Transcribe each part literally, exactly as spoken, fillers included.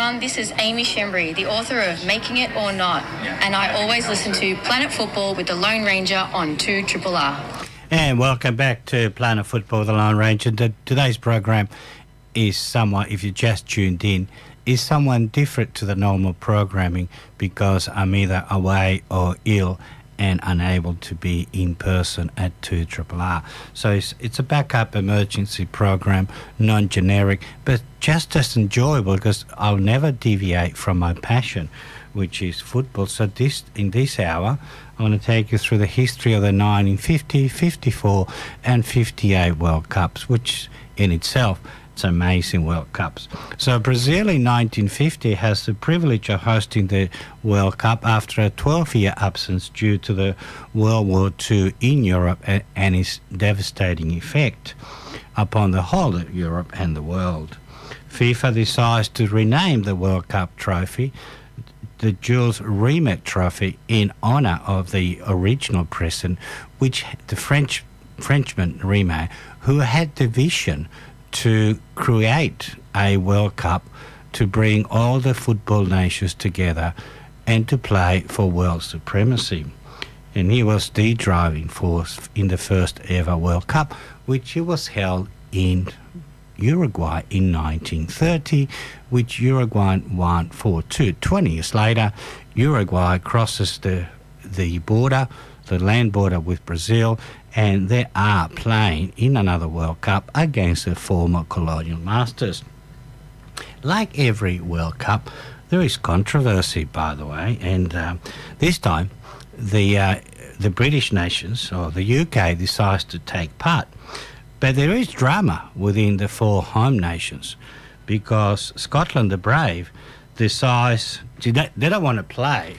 everyone. This is Amy Shembry, the author of Making It or Not, and I always listen to Planet Football with the Lone Ranger on two R R R. And welcome back to Planet Football with the Lone Ranger. Today's program is somewhat, if you just tuned in, is somewhat different to the normal programming because I'm either away or ill and unable to be in person at two R R R. So it's, it's a backup emergency program, non-generic, but just as enjoyable because I'll never deviate from my passion, which is football. So this in this hour, I want to take you through the history of the nineteen fifty, fifty-four and fifty-eight World Cups, which in itself it's amazing World Cups. So Brazil in nineteen fifty has the privilege of hosting the World Cup after a twelve-year absence due to the World War Two in Europe and, and its devastating effect upon the whole of Europe and the world. FIFA decides to rename the World Cup trophy the Jules Rimet Trophy in honour of the original president, which the French Frenchman Rimet, who had the vision to create a World Cup to bring all the football nations together and to play for world supremacy. And he was the driving force in the first ever World Cup, which was held in Uruguay in nineteen thirty, which Uruguay won four two. Twenty years later, Uruguay crosses the, the border, the land border with Brazil, and they are playing in another World Cup against the former colonial masters. Like every World Cup, there is controversy, by the way, and um, this time the uh, the British nations, or the U K, decides to take part. But there is drama within the four home nations because Scotland the Brave decides they don't want to play.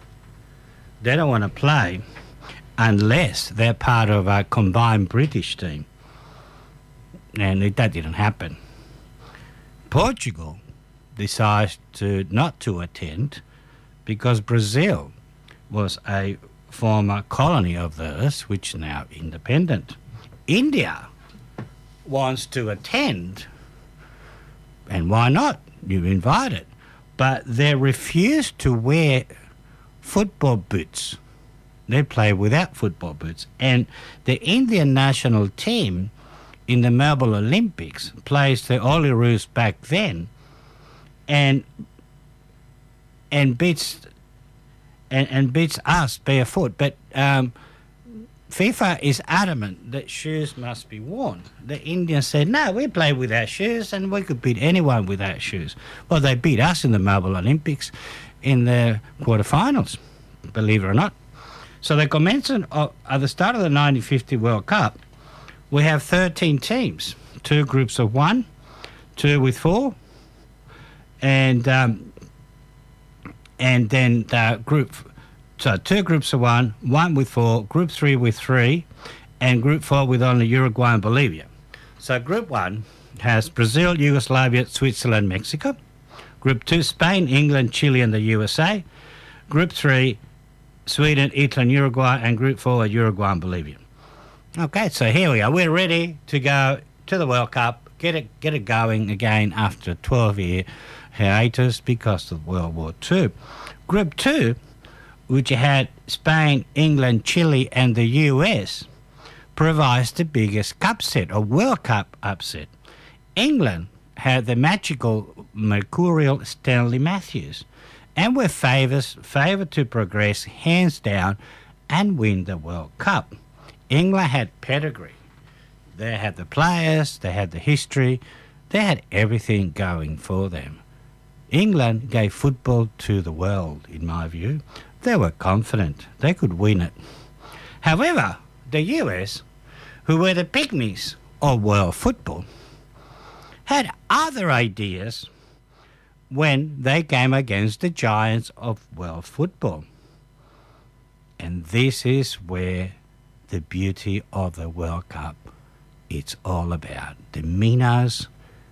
They don't want to play unless they're part of a combined British team. And it, that didn't happen. Portugal decides to not to attend because Brazil was a former colony of theirs, which is now independent. India wants to attend, and why not? You're invited. But they refuse to wear football boots. They play without football boots. And the Indian national team in the Melbourne Olympics plays the Olyroos back then and and beats and, and beats us barefoot. But um, FIFA is adamant that shoes must be worn. The Indians said, no, we play without shoes and we could beat anyone without shoes. Well, they beat us in the Melbourne Olympics in the quarterfinals, believe it or not. So the commencement of, at the start of the nineteen fifty World Cup, we have thirteen teams, two groups of one, two with four, and um, and then the group, so two groups of one, one with four, group three with three, and group four with only Uruguay and Bolivia. So group one has Brazil, Yugoslavia, Switzerland, Mexico. Group two, Spain, England, Chile, and the U S A. Group three, Sweden, Italy, and Uruguay, and Group four are Uruguay and Bolivia. Okay, so here we are. We're ready to go to the World Cup, get it get it going again after a twelve-year hiatus because of World War Two. Group two, which had Spain, England, Chile, and the U S, provides the biggest cup set, or World Cup upset. England had the magical mercurial Stanley Matthews, and were favors, favoured to progress hands down and win the World Cup. England had pedigree. They had the players, they had the history, they had everything going for them. England gave football to the world, in my view. They were confident they could win it. However, the U S, who were the pygmies of world football, had other ideas when they came against the giants of world football. And this is where the beauty of the World Cup, it's all about. The minnows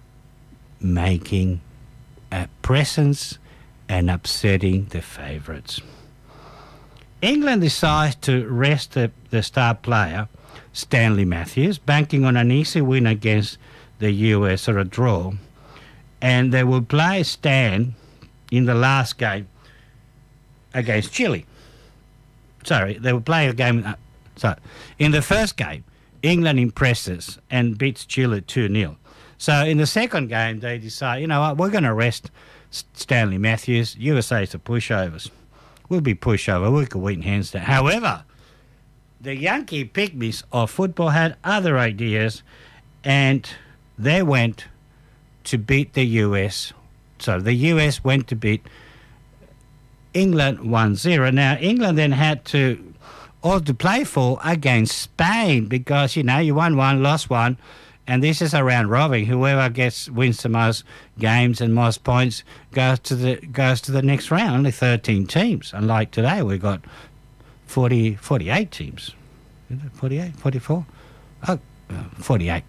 making a presence and upsetting the favourites. England decides to rest the, the star player, Stanley Matthews, banking on an easy win against the U S or a draw, and they will play Stan in the last game against Chile. Sorry, they were playing a game. Uh, so, in the first game, England impresses and beats Chile two nil. So, in the second game, they decide, you know what, we're going to rest Stanley Matthews. U S A's are pushovers. We'll be pushover. We could win hands down. However, the Yankee Pygmies of football had other ideas, and they went to beat the U S. So the U S went to beat England one zero. Now, England then had to all to play for against Spain because, you know, you won one, lost one, and this is a round robin. Whoever gets wins the most games and most points goes to the goes to the next round. Only thirteen teams. Unlike today, we've got forty, forty-eight teams. forty-eight, forty-four? Oh, forty-eight.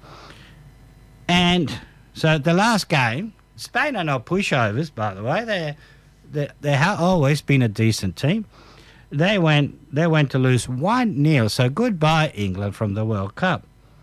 And so the last game, Spain are not pushovers, by the way. They're, they they have always been a decent team. They went they went to lose one nil. So goodbye, England, from the World Cup.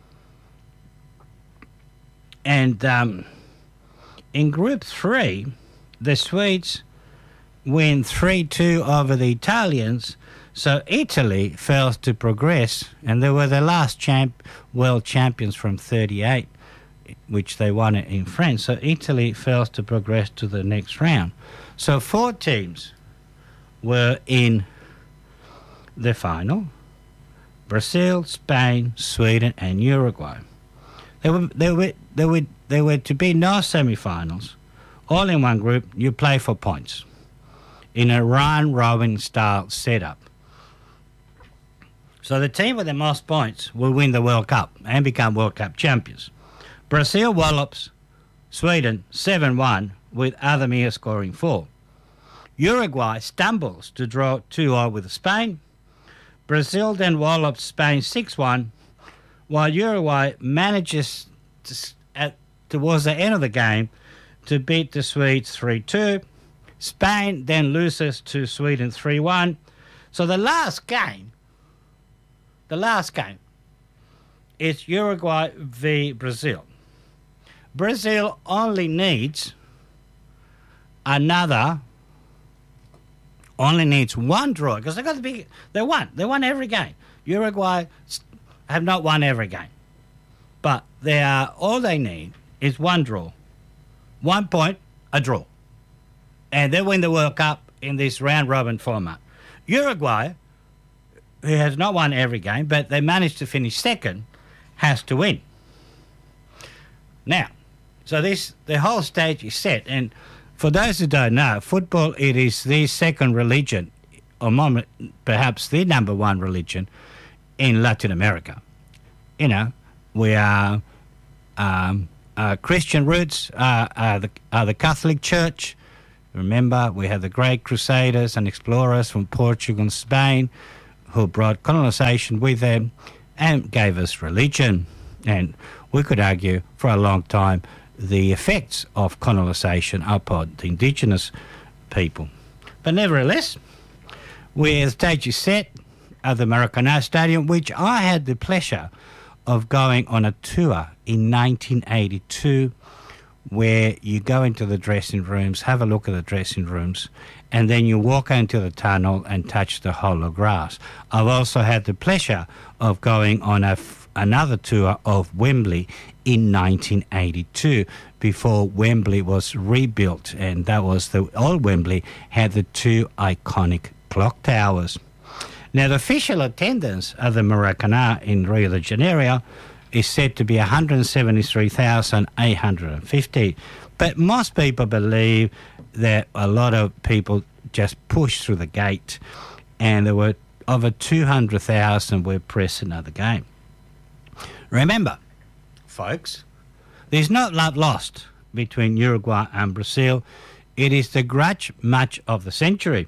And um, in Group three, the Swedes win three two over the Italians. So Italy fails to progress, and they were the last champ, world champions from thirty-eight, which they won it in France. So Italy fails to progress to the next round. So four teams were in the final: Brazil, Spain, Sweden, and Uruguay. There were there were there were there were to be no semi-finals. All in one group. You play for points in a round-robin style setup. So the team with the most points will win the World Cup and become World Cup champions. Brazil wallops Sweden seven one with Ademir scoring four. Uruguay stumbles to draw two all with Spain. Brazil then wallops Spain six one, while Uruguay manages to, at, towards the end of the game to beat the Swedes three two. Spain then loses to Sweden three one. So the last game, the last game is Uruguay v Brazil. Brazil only needs another, only needs one draw, because they got to be, they won, they won every game. Uruguay have not won every game, but they are, all they need is one draw, one point, a draw, and they win the World Cup in this round-robin format. Uruguay, who has not won every game, but they managed to finish second, has to win. Now, so this the whole stage is set, and for those who don't know, football, it is the second religion, or moment, perhaps the number one religion in Latin America. You know, we are um, uh, Christian roots, uh, are, the, are the Catholic Church. Remember, we have the great crusaders and explorers from Portugal and Spain who brought colonization with them and gave us religion. And we could argue for a long time the effects of colonization upon the indigenous people. But nevertheless, where the stage is set at the Maracanã Stadium, which I had the pleasure of going on a tour in nineteen eighty-two, where you go into the dressing rooms, have a look at the dressing rooms, and then you walk into the tunnel and touch the hollow grass. I've also had the pleasure of going on a f- another tour of Wembley in nineteen eighty-two, before Wembley was rebuilt, and that was the old Wembley had the two iconic clock towers. Now, the official attendance at the Maracanã in Rio de Janeiro is said to be one hundred seventy-three thousand eight hundred fifty, but most people believe that a lot of people just pushed through the gate, and there were over two hundred thousand were present at the game. Remember, folks, there's no love lost between Uruguay and Brazil. It is the grudge match of the century.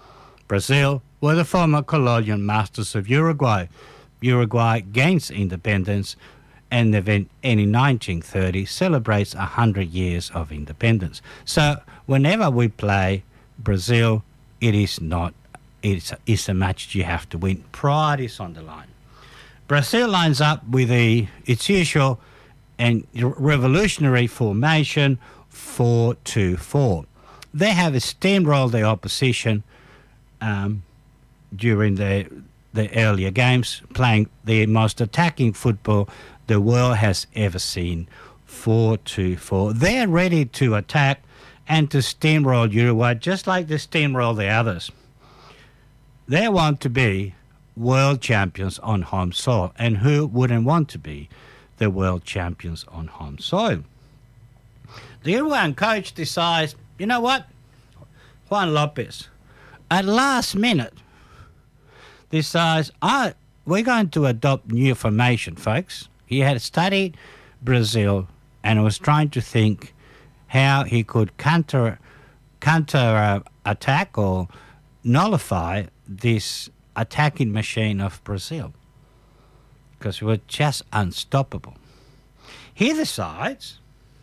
Brazil were the former colonial masters of Uruguay. Uruguay gains independence, and the event in nineteen thirty celebrates one hundred years of independence. So whenever we play Brazil, it is not, it's, it's a match you have to win. Pride is on the line. Brazil lines up with a, its usual and revolutionary formation four two four. They have steamrolled the opposition um, during the the earlier games, playing the most attacking football the world has ever seen, four two four. They're ready to attack and to steamroll Uruguay just like they steamroll the others. They want to be world champions on home soil, and who wouldn't want to be the world champions on home soil? The Uruguayan coach decides, you know what, Juan Lopez, at last minute, decides, I, we're going to adopt new formation, folks. He had studied Brazil and was trying to think how he could counter, counter uh, attack or nullify this attacking machine of Brazil, because we were just unstoppable. He decides,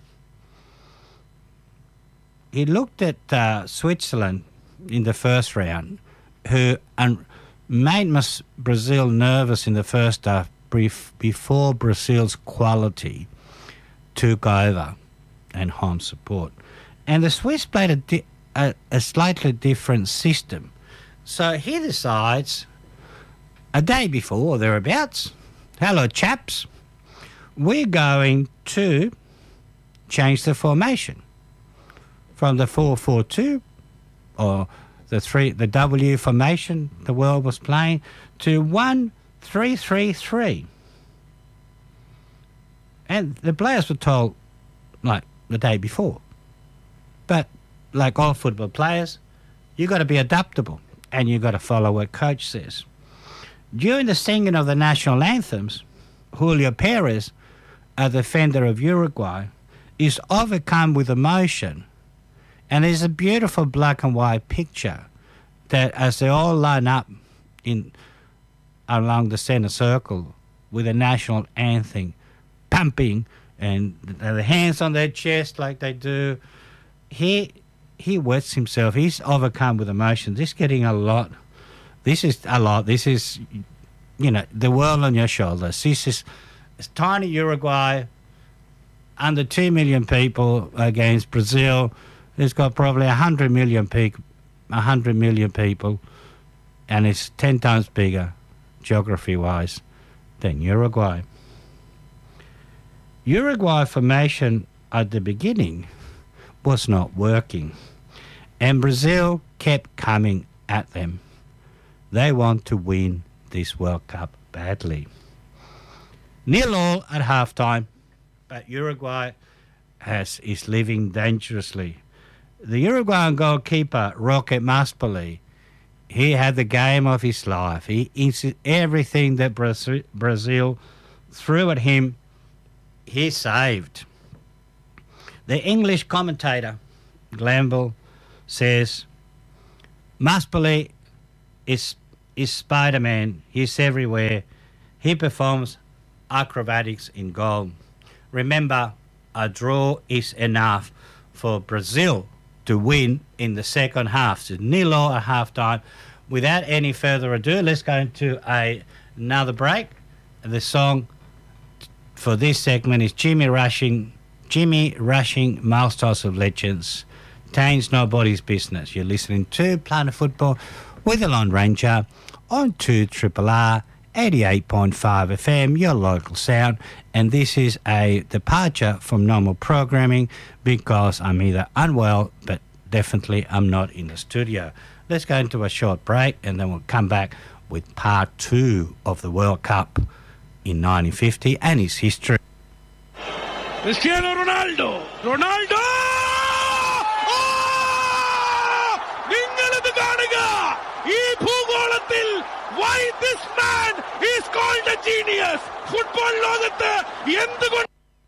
he looked at uh, Switzerland in the first round, who un- made Mas- Brazil nervous in the first half brief- before Brazil's quality took over and home support. And the Swiss played a, di- a, a slightly different system. So he decides, a day before or thereabouts, hello chaps, we're going to change the formation from the four four two or the three the W formation the world was playing to one three three three. And the players were told like the day before. But like all football players, you got to be adaptable and you got to follow what coach says. During the singing of the national anthems, Julio Perez, a defender of Uruguay, is overcome with emotion. And there's a beautiful black and white picture that as they all line up in along the centre circle with the national anthem pumping and the hands on their chest like they do, he he wets himself. He's overcome with emotion. This is getting a lot. This is a lot. This is, you know, the world on your shoulders. This is it's tiny Uruguay, under two million people against Brazil. It's got probably one hundred million people, one hundred million people, and it's ten times bigger, geography-wise, than Uruguay. Uruguay formation at the beginning was not working, and Brazil kept coming at them. They want to win this World Cup badly. Nil all at halftime, but Uruguay has is living dangerously. The Uruguayan goalkeeper, Roque Maspoli, he had the game of his life. He everything that Brazil, Brazil threw at him, he saved. The English commentator, Glanville, says, Maspoli is, is Spider-Man. He's everywhere. He performs acrobatics in goal. Remember, a draw is enough for Brazil to win in the second half. So nil all at halftime. Without any further ado, let's go into a, another break. The song for this segment is Jimmy Rushing, Jimmy Rushing, Milestones of Legends. Tain's Nobody's Business. You're listening to Planet Football with the Lone Ranger on two R R R eighty-eight point five F M, your local sound. And this is a departure from normal programming because I'm either unwell, but definitely I'm not in the studio. Let's go into a short break and then we'll come back with part two of the World Cup in nineteen fifty and its history. Cristiano Ronaldo! Ronaldo! നിങ്ങളിത് കാണുക ഈ ഭൂഗോളത്തിൽ why this man is called a genius. Football ലോകത്ത് എന്തുകൊണ്ട്